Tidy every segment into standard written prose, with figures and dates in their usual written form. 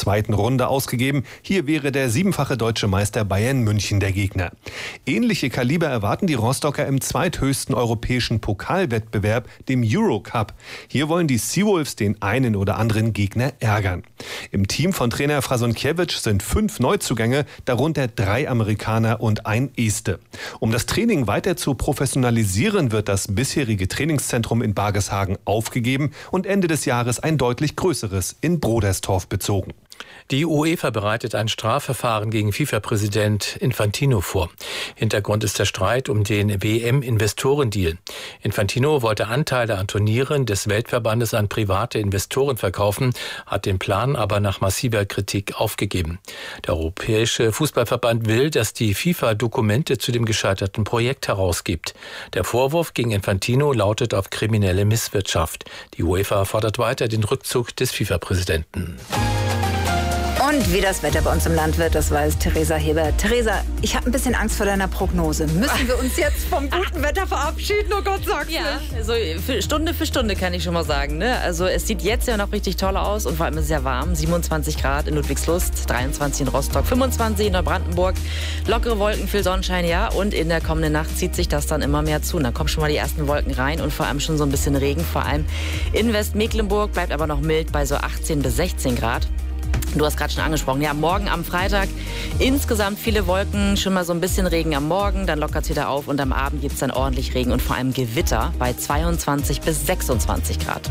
zweiten Runde ausgegeben. Hier wäre der siebenfache deutsche Meister Bayern München der Gegner. Ähnliche Kaliber erwarten die Rostocker im zweithöchsten europäischen Pokalwettbewerb, dem Eurocup. Hier wollen die Seawolves den einen oder anderen Gegner ärgern. Im Team von Trainer Frasunkiewicz sind 5 Neuzugänge, darunter 3 Amerikaner und ein Este. Um das Training weiter zu professionalisieren, wird das bisherige Trainingszentrum in Bargeshagen aufgegeben und Ende des Jahres ein deutlich größeres in Broderstorf bezogen. Die UEFA bereitet ein Strafverfahren gegen FIFA-Präsident Infantino vor. Hintergrund ist der Streit um den WM-Investorendeal. Infantino wollte Anteile an Turnieren des Weltverbandes an private Investoren verkaufen, hat den Plan aber nach massiver Kritik aufgegeben. Der Europäische Fußballverband will, dass die FIFA Dokumente zu dem gescheiterten Projekt herausgibt. Der Vorwurf gegen Infantino lautet auf kriminelle Misswirtschaft. Die UEFA fordert weiter den Rückzug des FIFA-Präsidenten. Und wie das Wetter bei uns im Land wird, das weiß Theresa Hebert. Theresa, ich habe ein bisschen Angst vor deiner Prognose. Müssen wir uns jetzt vom guten Wetter verabschieden? Oh Gott, sag's nicht. Also Stunde für Stunde kann ich schon mal sagen. Ne? Also es sieht jetzt ja noch richtig toll aus und vor allem ist es ja warm. 27 Grad in Ludwigslust, 23 in Rostock, 25 in Neubrandenburg. Lockere Wolken, viel Sonnenschein, ja. Und in der kommenden Nacht zieht sich das dann immer mehr zu. Und dann kommen schon mal die ersten Wolken rein und vor allem schon so ein bisschen Regen. Vor allem in Westmecklenburg bleibt aber noch mild bei so 18 bis 16 Grad. Du hast gerade schon angesprochen, ja, morgen am Freitag insgesamt viele Wolken, schon mal so ein bisschen Regen am Morgen, dann lockert es wieder auf und am Abend gibt es dann ordentlich Regen und vor allem Gewitter bei 22 bis 26 Grad.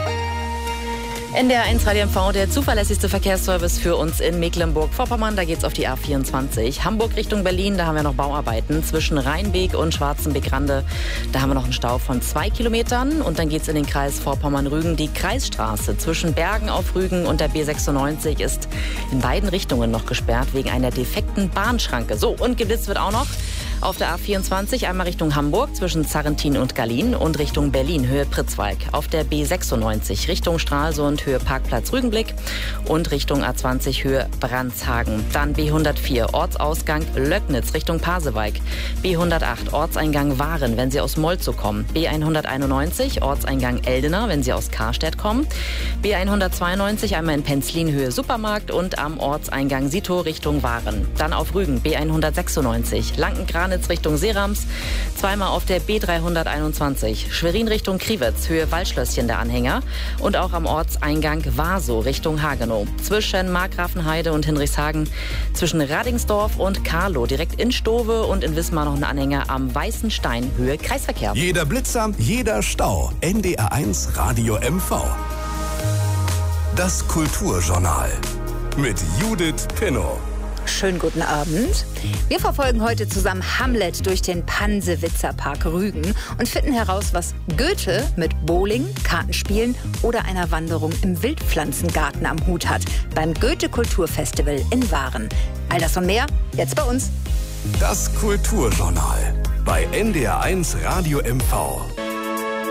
NDR 1 Radio MV, der zuverlässigste Verkehrsservice für uns in Mecklenburg-Vorpommern. Da geht's auf die A24. Hamburg Richtung Berlin, da haben wir noch Bauarbeiten zwischen Rheinbeek und Schwarzenbeck-Rande. Da haben wir noch einen Stau von 2 Kilometern. Und dann geht's in den Kreis Vorpommern-Rügen. Die Kreisstraße zwischen Bergen auf Rügen und der B96 ist in beiden Richtungen noch gesperrt wegen einer defekten Bahnschranke. So, und geblitzt wird auch noch auf der A24 einmal Richtung Hamburg zwischen Zarrentin und Gallien und Richtung Berlin Höhe Pritzwalk. Auf der B96 Richtung Stralsund Höhe Parkplatz Rügenblick und Richtung A20 Höhe Brandshagen. Dann B104 Ortsausgang Löcknitz Richtung Pasewalk. B108 Ortseingang Waren, wenn Sie aus Molzow kommen. B191 Ortseingang Eldener, wenn Sie aus Karstedt kommen. B192 einmal in Penzlin Höhe Supermarkt und am Ortseingang Sito Richtung Waren. Dann auf Rügen B196 Lanken-Granitz Richtung Serams. Zweimal auf der B321 Schwerin Richtung Kriwitz Höhe Waldschlösschen der Anhänger. Und auch am Ortseingang Waso Richtung Hagenow. Zwischen Markgrafenheide und Hinrichshagen. Zwischen Radingsdorf und Karlow direkt in Stowe und in Wismar noch ein Anhänger am Weißen Stein Höhe Kreisverkehr. Jeder Blitzer, jeder Stau. NDR 1 Radio MV. Das Kulturjournal mit Judith Pinnow. Schönen guten Abend. Wir verfolgen heute zusammen Hamlet durch den Pansewitzer Park Rügen und finden heraus, was Goethe mit Bowling, Kartenspielen oder einer Wanderung im Wildpflanzengarten am Hut hat beim Goethe-Kulturfestival in Waren. All das und mehr jetzt bei uns. Das Kulturjournal bei NDR 1 Radio MV.